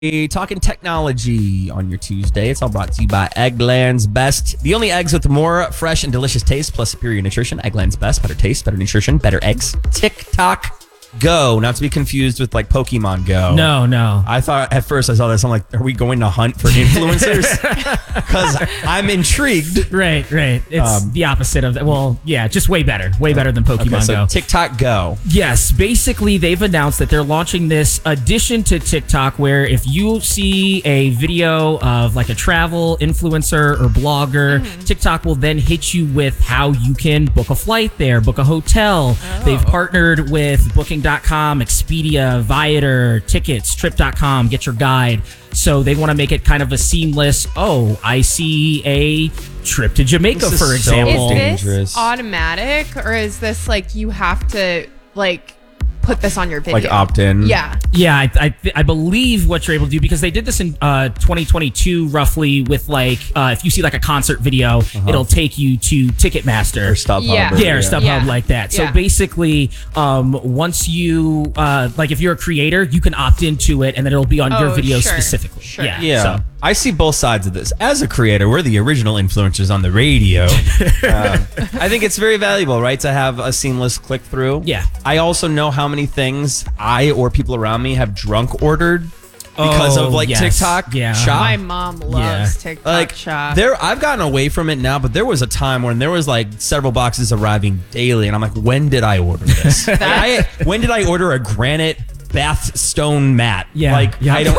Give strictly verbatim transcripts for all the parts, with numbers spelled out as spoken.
Talking technology on your Tuesday. It's all brought to you by Eggland's Best. The only eggs with more fresh and delicious taste plus superior nutrition. Eggland's Best. Better taste, better nutrition, better eggs. TikTok Go. Not to be confused with like Pokemon Go. No, no. I thought at first I saw this. I'm like, are we going to hunt for influencers? Because I'm intrigued. Right, right. It's um, the opposite of that. Well, yeah, just way better. Way better than Pokemon okay, so Go. TikTok Go. Yes. Basically, they've announced that they're launching this addition to TikTok where if you see a video of like a travel influencer or blogger, mm-hmm. TikTok will then hit you with how you can book a flight there, book a hotel. Oh. They've partnered with Booking dot com, Expedia, Viator, Tickets, Trip dot com, Get Your Guide. So they want to make it kind of a seamless, oh, I see a trip to Jamaica, for so example. Is dangerous. this automatic or is this like you have to like put this on your video? Like opt in? Yeah. Yeah, I I, th- I believe what you're able to do, because they did this in uh, twenty twenty-two roughly with like, uh, if you see like a concert video, uh-huh. it'll take you to Ticketmaster. Or StubHub. Yeah. Or, Yeah, or StubHub yeah. like that. So yeah. basically, um, once you, uh, like if you're a creator, you can opt into it and then it'll be on oh, your video sure. specifically. Sure. Yeah. Yeah. So. I see both sides of this. As a creator, we're the original influencers on the radio. uh, I think it's very valuable, right, to have a seamless click through. Yeah. I also know how many things I or people around me have drunk ordered because oh, of like yes. TikTok yeah. Shop. My mom loves Yeah. TikTok Like Shop. there, I've gotten away from it now, but there was a time when there was like several boxes arriving daily, and I'm like, when did I order this? Like, I, when did I order a granite bath stone mat? Yeah. Like yeah. I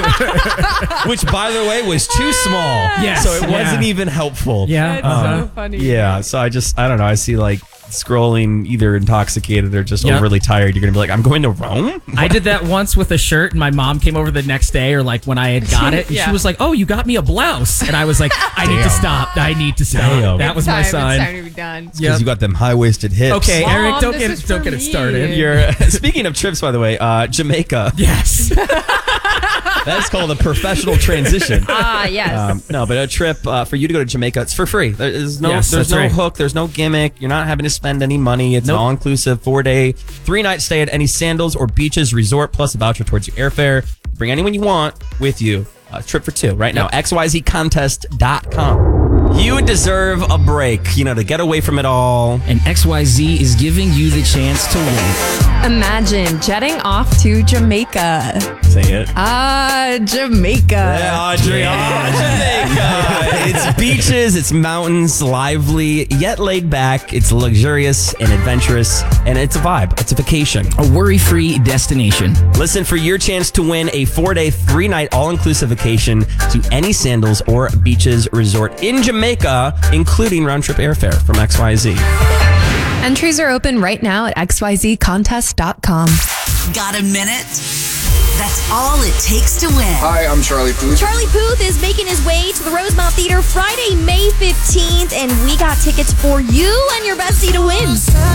don't. Which, by the way, was too small. Yes. So it Yeah. wasn't even helpful. Yeah. That's uh-huh. so funny. Yeah. So I just, I don't know. I see like scrolling either intoxicated or just Yep. overly tired. You're gonna be like, I'm going to Rome. I did that once with a shirt, and my mom came over the next day, or like when I had got it, and Yeah. she was like, "Oh, you got me a blouse," and I was like, "I need to Damn. stop. I need to stop." Damn. That It's was my time, sign. It's time to be done. Because Yep. you got them high waisted hips. Okay, Mom, Eric, don't this get is don't for get it me. started. You're speaking of trips, by the way. Uh, Jamaica. Yes. That's called a professional transition. Ah, yes. Um, no, but a trip uh, for you to go to Jamaica, it's for free. There's no, Yes, there's that's no right. hook. There's no gimmick. You're not having to spend any money. It's Nope. an all-inclusive four-day, three-night stay at any Sandals or Beaches resort, plus a voucher towards your airfare. Bring anyone you want with you. A trip for two right now. Yep. X Y Z contest dot com. You deserve a break, you know, to get away from it all. And X Y Z is giving you the chance to win. Imagine jetting off to Jamaica. Say it. Ah, Jamaica. Yeah, Audrey, oh, Jamaica. It's beaches, it's mountains, lively, yet laid back. It's luxurious and adventurous, and it's a vibe. It's a vacation. A worry-free destination. Listen for your chance to win a four-day, three-night all-inclusive vacation to any Sandals or Beaches resort in Jamaica, including round-trip airfare from X Y Z. Entries are open right now at X Y Z contest dot com. Got a minute? That's all it takes to win. Hi, I'm Charlie Puth. Charlie Puth is making his way to the Rosemont Theater Friday, May fifteenth, and we got tickets for you and your bestie to win.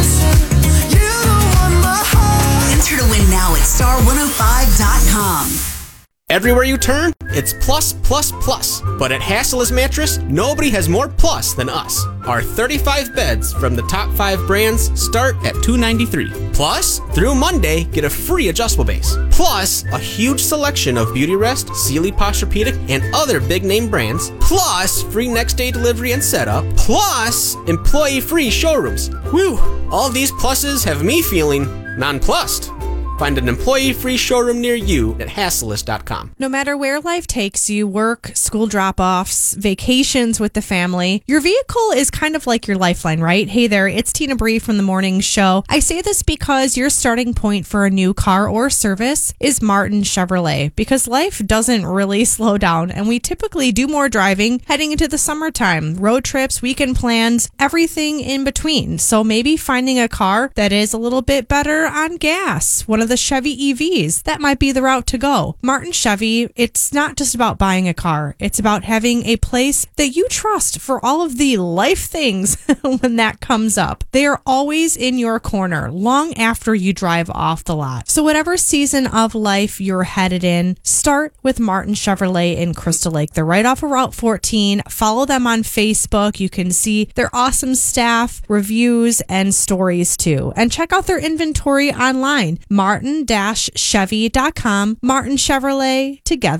Enter to win now at star one oh five dot com. Everywhere you turn, it's plus, plus, plus. But at Hassel's Mattress, nobody has more plus than us. Our thirty-five beds from the top five brands start at two hundred ninety-three dollars. Plus, through Monday, get a free adjustable base. Plus, a huge selection of Beautyrest, Sealy Posturepedic, and other big-name brands. Plus, free next-day delivery and setup. Plus, employee-free showrooms. Whew! All these pluses have me feeling nonplussed. Find an employee-free showroom near you at Hasselist dot com. No matter where life takes you, work, school drop-offs, vacations with the family, your vehicle is kind of like your lifeline, right? Hey there, it's Tina Bree from The Morning Show. I say this because your starting point for a new car or service is Martin Chevrolet, because life doesn't really slow down, and we typically do more driving heading into the summertime, road trips, weekend plans, everything in between. So maybe finding a car that is a little bit better on gas, one of the Chevy E Vs, that might be the route to go. Martin Chevy, it's not just about buying a car. It's about having a place that you trust for all of the life things when that comes up. They are always in your corner long after you drive off the lot. So whatever season of life you're headed in, start with Martin Chevrolet in Crystal Lake. They're right off of Route fourteen. Follow them on Facebook. You can see their awesome staff, reviews, and stories too. And check out their inventory online. Martin martin dash chevy dot com. Martin Chevrolet, together